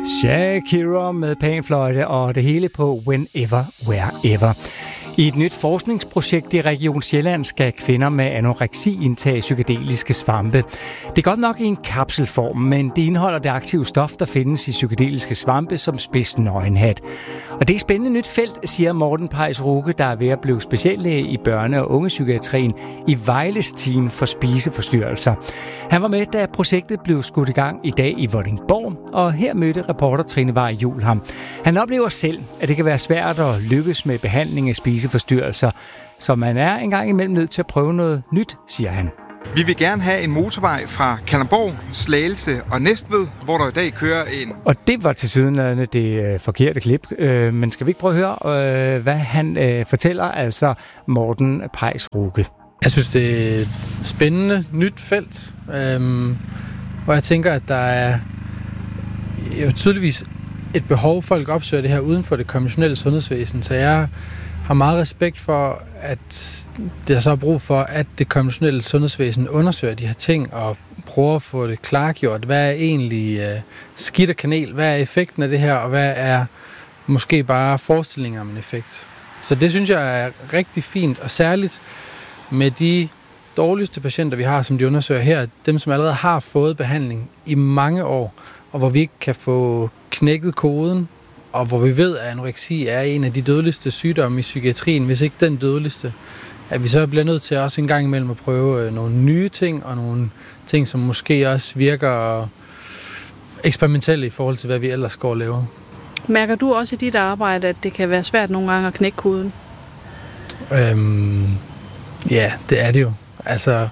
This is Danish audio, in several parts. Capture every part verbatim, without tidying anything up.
Shakira med panfløjte og det hele på Whenever, Wherever. I et nyt forskningsprojekt i Region Sjælland skal kvinder med anoreksi indtage psykedeliske svampe. Det er godt nok i en kapselform, men det indeholder det aktive stof, der findes i psykedeliske svampe som spids nøgenhat. Og det er et spændende nyt felt, siger Morten Pejs-Ruge, der er ved at blive speciallæge i børne- og ungepsykiatrien i Vejles team for spiseforstyrrelser. Han var med, da projektet blev skudt i gang i dag i Vordingborg, og her mødte reporter Trine Vej Juhl ham. Han oplever selv, at det kan være svært at lykkes med behandling af spiseforstyrrelser, så man er engang imellem nødt til at prøve noget nyt, siger han. Vi vil gerne have en motorvej fra Kalundborg, Slagelse og Næstved, hvor der i dag kører en... Og det var tilsyneladende det øh, forkerte klip, øh, men skal vi ikke prøve at høre, øh, hvad han øh, fortæller, altså Morten Pejs-Ruge. Jeg synes, det er et spændende nyt felt, øh, hvor jeg tænker, at der er jo tydeligvis et behov, folk opsøger det her uden for det konventionelle sundhedsvæsen, så jeg har meget respekt for, at der så er brug for, at det konventionelle sundhedsvæsen undersøger de her ting og prøver at få det klargjort. Hvad er egentlig øh, skidt og kanel? Hvad er effekten af det her? Og hvad er måske bare forestillinger om en effekt? Så det synes jeg er rigtig fint, og særligt med de dårligste patienter, vi har, som de undersøger her, dem som allerede har fået behandling i mange år, og hvor vi ikke kan få knækket koden, og hvor vi ved, at anoreksi er en af de dødeligste sygdomme i psykiatrien, hvis ikke den dødeligste, at vi så bliver nødt til også en gang imellem at prøve nogle nye ting, og nogle ting, som måske også virker eksperimentelle i forhold til, hvad vi ellers går og laver. Mærker du også i dit arbejde, at det kan være svært nogle gange at knække koden? Øhm, ja, det er det jo. Altså,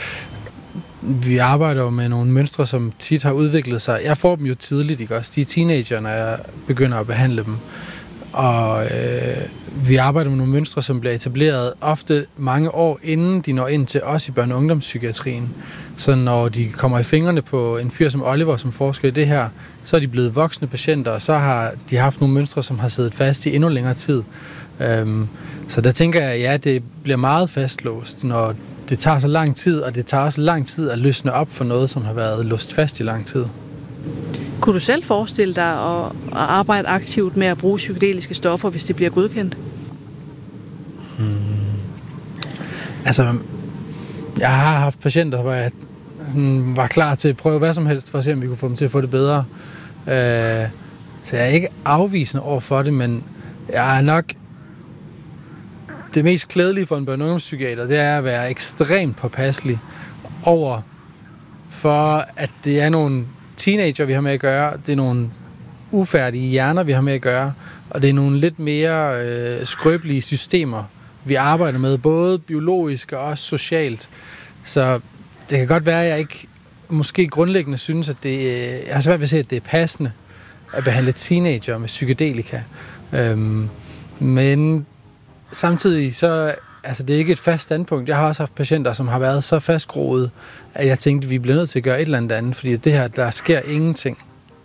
vi arbejder jo med nogle mønstre, som tit har udviklet sig. Jeg får dem jo tidligt, ikke også? De er teenager, når jeg begynder at behandle dem. Og øh, vi arbejder med nogle mønstre, som bliver etableret ofte mange år, inden de når ind til os i børne- og ungdomspsykiatrien. Så når de kommer i fingrene på en fyr som Oliver, som forsker i det her, så er de blevet voksne patienter, og så har de haft nogle mønstre, som har siddet fast i endnu længere tid. Øhm, så der tænker jeg, ja, det bliver meget fastlåst, når det tager så lang tid, og det tager så lang tid at løsne op for noget, som har været låst fast i lang tid. Kunne du selv forestille dig at arbejde aktivt med at bruge psykedeliske stoffer, hvis det bliver godkendt? Hmm. Altså, jeg har haft patienter, hvor jeg sådan var klar til at prøve hvad som helst, for at se, om vi kunne få dem til at få det bedre. Øh, så jeg er ikke afvisende over for det, men jeg er nok... Det mest klædelige for en børne- og ungdomspsykiater, det er at være ekstremt påpasselig over for, at det er nogle teenager, vi har med at gøre. Det er nogle ufærdige hjerner, vi har med at gøre. Og det er nogle lidt mere øh, skrøbelige systemer, vi arbejder med, både biologisk og også socialt. Så det kan godt være, at jeg ikke måske grundlæggende synes, at det jeg har svært ved at se, at det er passende at behandle teenager med psykedelika. Øhm, men samtidig så, altså det er ikke et fast standpunkt. Jeg har også haft patienter, som har været så fastgroet, at jeg tænkte, at vi bliver nødt til at gøre et eller andet andet, fordi det her, der sker ingenting.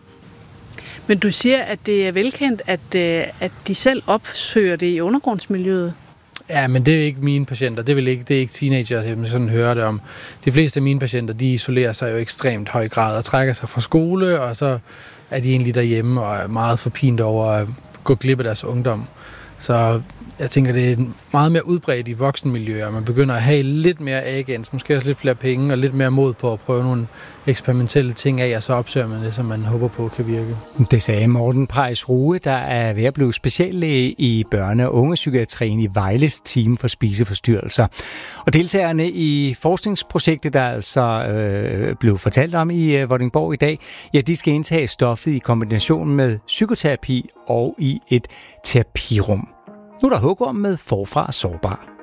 Men du siger, at det er velkendt, at, at de selv opsøger det i undergrundsmiljøet. Ja, men det er ikke mine patienter. Det er, ikke, det er ikke teenagers, jeg sådan hører det om. De fleste af mine patienter, de isolerer sig jo ekstremt høj grad og trækker sig fra skole, og så er de egentlig derhjemme og er meget forpint over at gå glip af deres ungdom. Så jeg tænker, det er meget mere udbredt i voksenmiljøer. Man begynder at have lidt mere agens, måske også lidt flere penge og lidt mere mod på at prøve nogle eksperimentelle ting af, og så opsøger man det, som man håber på kan virke. Det sagde Morten Pejs-Ruge, der er ved at blive speciallæge i børne- og ungepsykiatrien i Vejles team for spiseforstyrrelser. Og deltagerne i forskningsprojektet, der altså øh, blev fortalt om i øh, Vordingborg i dag, ja, de skal indtage stoffet i kombination med psykoterapi og i et terapirum. Nu er der hugorm med Forfra Sårbar.